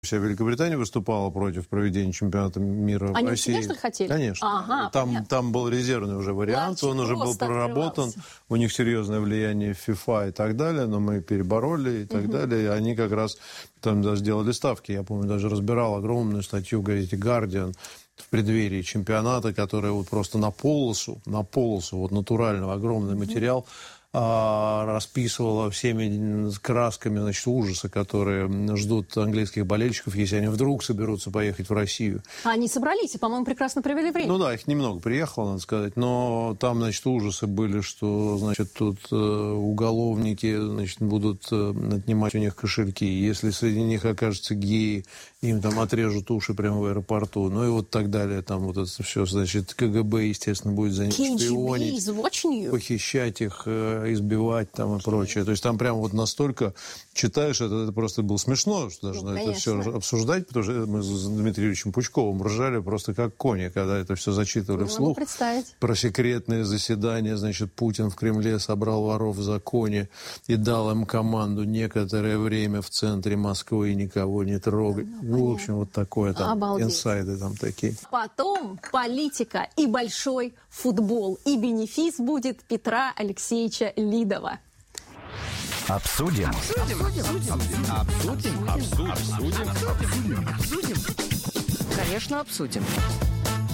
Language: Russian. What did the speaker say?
Вся Великобритания выступала против проведения чемпионата мира в Они России. Они, что ли, хотели? Конечно. Там был резервный уже вариант, он уже был проработан. У них серьезное влияние в FIFA и так далее, но мы перебороли и так далее. И они как раз там даже сделали ставки. Я помню, даже разбирал огромную статью в газете «Гардиан» в преддверии чемпионата, которая вот просто на полосу, вот натурального, огромный материал, расписывала всеми красками, значит, ужаса, которые ждут английских болельщиков, если они вдруг соберутся поехать в Россию. Они собрались и, по-моему, прекрасно провели время. Ну да, их немного приехало, надо сказать, но там, значит, ужасы были, что, значит, тут уголовники, значит, будут отнимать у них кошельки. Если среди них окажутся геи, им там отрежут уши прямо в аэропорту. Ну и вот так далее. Там вот это все, значит, КГБ, естественно, будет за них шпионить, похищать их, избивать там и прочее. То есть там прямо вот настолько читаешь, это просто было смешно, что даже это все обсуждать, потому что мы с Дмитрием Юрьевичем Пучковым ржали просто как кони, когда это все зачитывали вслух. Про секретные заседания, значит, Путин в Кремле собрал воров в законе и дал им команду некоторое время в центре Москвы никого не трогать. Ну, в общем, вот такое там, инсайды там такие. Потом политика и большой футбол. И бенефис будет Петра Алексеевича Лидова. Обсудим. Конечно, обсудим.